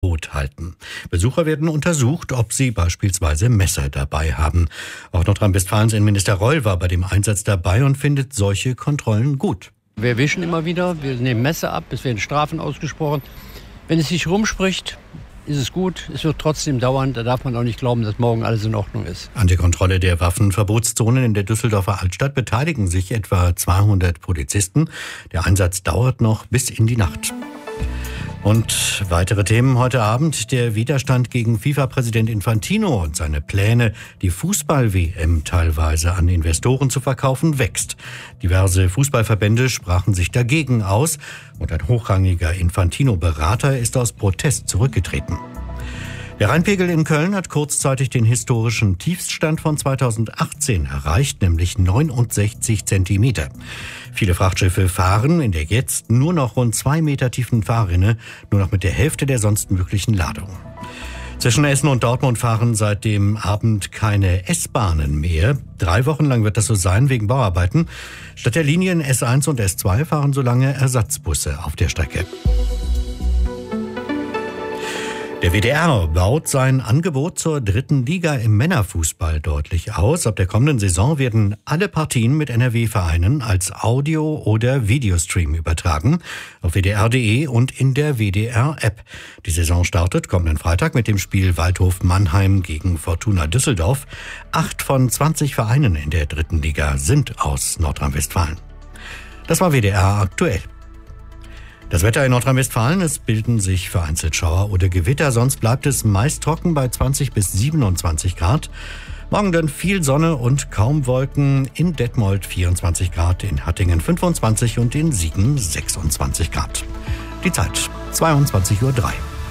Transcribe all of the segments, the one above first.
Boot halten. Besucher werden untersucht, ob sie beispielsweise Messer dabei haben. Auch Nordrhein-Westfalens Innenminister Reul war bei dem Einsatz dabei und findet solche Kontrollen gut. Wir erwischen immer wieder, wir nehmen Messer ab, es werden Strafen ausgesprochen. Wenn es sich rumspricht, ist es gut. Es wird trotzdem dauern. Da darf man auch nicht glauben, dass morgen alles in Ordnung ist. An der Kontrolle der Waffenverbotszonen in der Düsseldorfer Altstadt beteiligen sich etwa 200 Polizisten. Der Einsatz dauert noch bis in die Nacht. Und weitere Themen heute Abend. Der Widerstand gegen FIFA-Präsident Infantino und seine Pläne, die Fußball-WM teilweise an Investoren zu verkaufen, wächst. Diverse Fußballverbände sprachen sich dagegen aus und ein hochrangiger Infantino-Berater ist aus Protest zurückgetreten. Der Rheinpegel in Köln hat kurzzeitig den historischen Tiefststand von 2018 erreicht, nämlich 69 Zentimeter. Viele Frachtschiffe fahren in der jetzt nur noch rund 2 Meter tiefen Fahrrinne nur noch mit der Hälfte der sonst möglichen Ladung. Zwischen Essen und Dortmund fahren seit dem Abend keine S-Bahnen mehr. 3 Wochen lang wird das so sein wegen Bauarbeiten. Statt der Linien S1 und S2 fahren so lange Ersatzbusse auf der Strecke. Der WDR baut sein Angebot zur 3. Liga im Männerfußball deutlich aus. Ab der kommenden Saison werden alle Partien mit NRW-Vereinen als Audio- oder Videostream übertragen. Auf wdr.de und in der WDR-App. Die Saison startet kommenden Freitag mit dem Spiel Waldhof Mannheim gegen Fortuna Düsseldorf. 8 von 20 Vereinen in der 3. Liga sind aus Nordrhein-Westfalen. Das war WDR aktuell. Das Wetter in Nordrhein-Westfalen, es bilden sich vereinzelt Schauer oder Gewitter, sonst bleibt es meist trocken bei 20 bis 27 Grad. Morgen dann viel Sonne und kaum Wolken, in Detmold 24 Grad, in Hattingen 25 und in Siegen 26 Grad. Die Zeit 22:03 Uhr.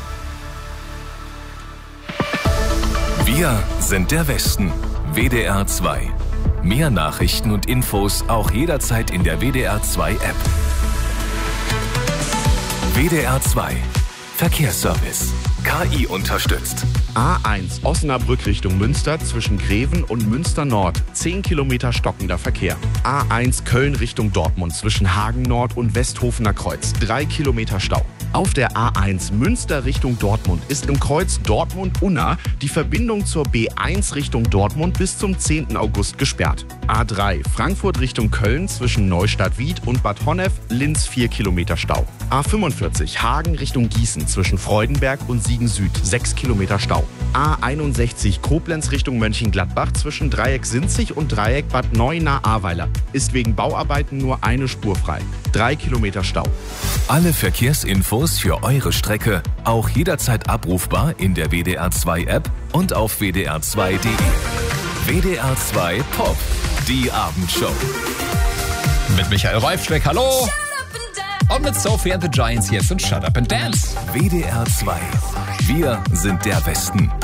Wir sind der Westen, WDR 2. Mehr Nachrichten und Infos auch jederzeit in der WDR 2 App. WDR 2 Verkehrsservice. KI unterstützt. A1 Osnabrück Richtung Münster zwischen Greven und Münster Nord. 10 Kilometer stockender Verkehr. A1 Köln Richtung Dortmund zwischen Hagen Nord und Westhofener Kreuz. 3 Kilometer Stau. Auf der A1 Münster Richtung Dortmund ist im Kreuz Dortmund-Unna die Verbindung zur B1 Richtung Dortmund bis zum 10. August gesperrt. A3 Frankfurt Richtung Köln zwischen Neustadt-Wied und Bad Honnef, Linz 4 Kilometer Stau. A45 Hagen Richtung Gießen zwischen Freudenberg und Siegen Süd 6 Kilometer Stau. A61 Koblenz Richtung Mönchengladbach zwischen Dreieck Sinzig und Dreieck Bad Neuenahr-Ahrweiler ist wegen Bauarbeiten nur eine Spur frei. 3 Kilometer Stau. Alle Verkehrsinfos für eure Strecke auch jederzeit abrufbar in der WDR 2 App und auf wdr2.de. WDR 2 Pop, die Abendshow. Mit Michael Reifschreck, hallo! Und mit Sophie and the Giants jetzt und Shut Up and Dance. WDR 2. Wir sind der Westen.